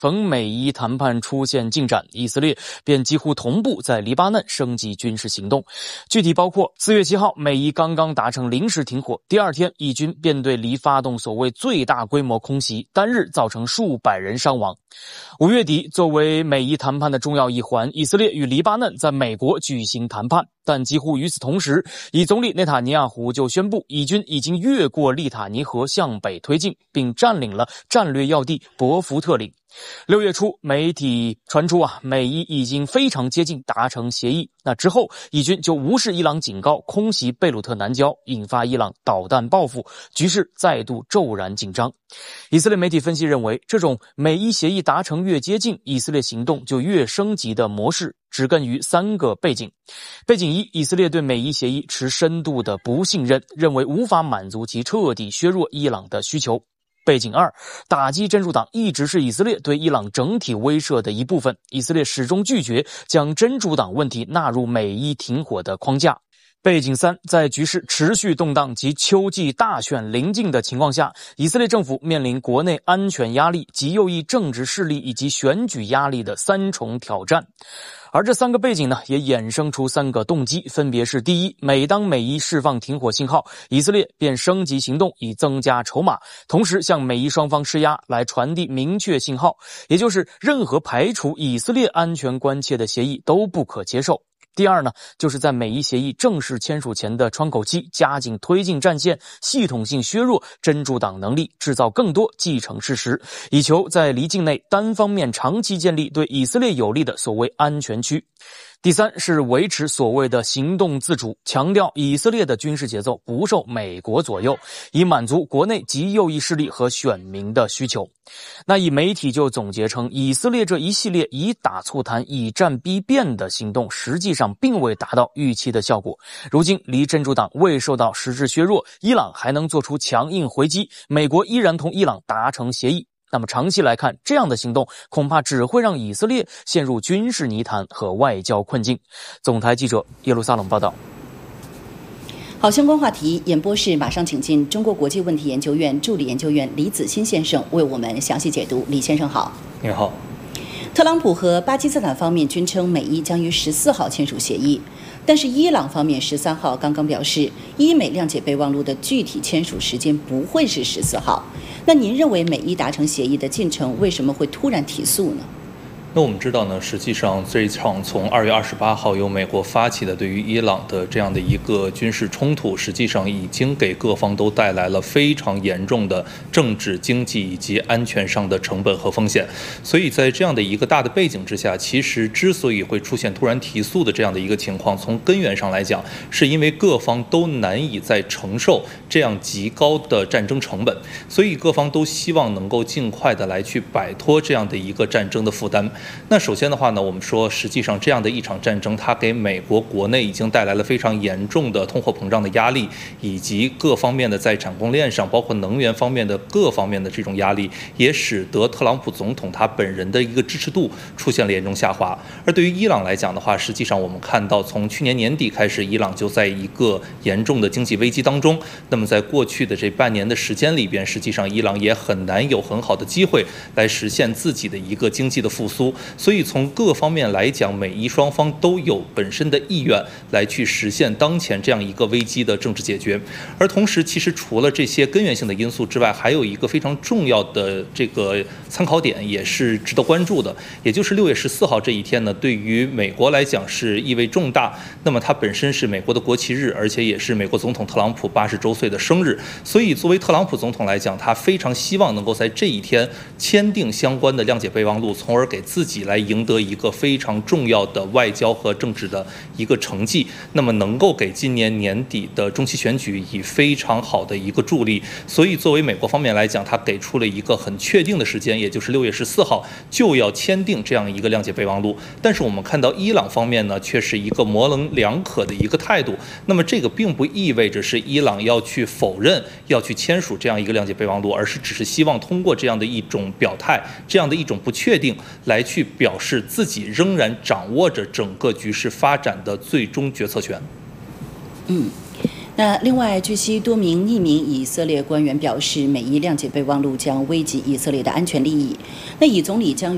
逢美伊谈判出现进展，以色列便几乎同步在黎巴嫩升级军事行动。具体包括4月7号，美伊刚刚达成临时停火，第二天以军便对黎发动所谓最大规模空袭，单日造成数百人伤亡。5月底，作为美伊谈判的重要一环，以色列与黎巴嫩在美国举行谈判，但几乎与此同时，以总理内塔尼亚胡就宣布，以军已经越过利塔尼河向北推进，并占领了战略要地伯福特岭。6月初，媒体传出美伊已经非常接近达成协议。那之后，以军就无视伊朗警告，空袭贝鲁特南郊，引发伊朗导弹报复，局势再度骤然紧张。以色列媒体分析认为，这种美伊协议达成越接近，以色列行动就越升级的模式，植根于3个背景。背景1，以色列对美伊协议持深度的不信任，认为无法满足其彻底削弱伊朗的需求。背景2，打击真主党一直是以色列对伊朗整体威慑的一部分，以色列始终拒绝将真主党问题纳入美伊停火的框架。背景3，在局势持续动荡及秋季大选临近的情况下，以色列政府面临国内安全压力、极右翼政治势力以及选举压力的3重挑战。而这3个背景呢，也衍生出3个动机，分别是：第一，每当美伊释放停火信号，以色列便升级行动以增加筹码，同时向美伊双方施压，来传递明确信号，也就是任何排除以色列安全关切的协议都不可接受。第二呢，就是在美伊协议正式签署前的窗口期，加紧推进战线，系统性削弱真主党能力，制造更多既成事实，以求在黎境内单方面长期建立对以色列有利的所谓安全区。第三是维持所谓的行动自主，强调以色列的军事节奏不受美国左右，以满足国内极右翼势力和选民的需求。那以媒体就总结称，以色列这一系列以打促谈、以战逼变的行动，实际上并未达到预期的效果。如今离真主党未受到实质削弱，伊朗还能做出强硬回击，美国依然同伊朗达成协议。那么长期来看，这样的行动恐怕只会让以色列陷入军事泥潭和外交困境。总台记者耶路撒冷报道。 好，相关话题演播室马上请进中国国际问题研究院助理研究员李子欣先生为我们详细解读。李先生好。 你好。 特朗普和巴基斯坦方面均称美伊将于14号签署协议，但是伊朗方面13号刚刚表示，伊美谅解备忘录的具体签署时间不会是14号。那您认为美伊达成协议的进程为什么会突然提速呢？ 那我们知道呢，实际上这一场从2月28号由美国发起的对于伊朗的这样的一个军事冲突，实际上已经给各方都带来了非常严重的政治、经济以及安全上的成本和风险。所以在这样的一个大的背景之下，其实之所以会出现突然提速的这样的一个情况，从根源上来讲，是因为各方都难以再承受这样极高的战争成本，所以各方都希望能够尽快的来去摆脱这样的一个战争的负担。那首先的话呢，我们说实际上这样的一场战争，它给美国国内已经带来了非常严重的通货膨胀的压力，以及各方面的在产供链上，包括能源方面的各方面的这种压力，也使得特朗普总统他本人的一个支持度出现了严重下滑。而对于伊朗来讲的话，实际上我们看到从去年年底开始，伊朗就在一个严重的经济危机当中。那么在过去的这半年的时间里边，实际上伊朗也很难有很好的机会来实现自己的一个经济的复苏。所以从各方面来讲，美伊双方都有本身的意愿来去实现当前这样一个危机的政治解决。而同时，其实除了这些根源性的因素之外，还有一个非常重要的这个参考点也是值得关注的，也就是6月14号这一天呢，对于美国来讲是意味重大。那么它本身是美国的国旗日，而且也是美国总统特朗普80周岁的生日。所以作为特朗普总统来讲，他非常希望能够在这一天签订相关的谅解备忘录，从而给自己来赢得一个非常重要的外交和政治的一个成绩，那么能够给今年年底的中期选举以非常好的一个助力。所以作为美国方面来讲，他给出了一个很确定的时间，也就是6月14号就要签订这样一个谅解备忘录。但是我们看到伊朗方面呢，却是一个模棱两可的一个态度。那么这个并不意味着是伊朗要去否认要去签署这样一个谅解备忘录，而是只是希望通过这样的一种表态，这样的一种不确定，来去表示自己仍然掌握着整个局势发展的最终决策权。 那另外，据悉多名匿名以色列官员表示，美伊谅解备忘录将危及以色列的安全利益。那以总理将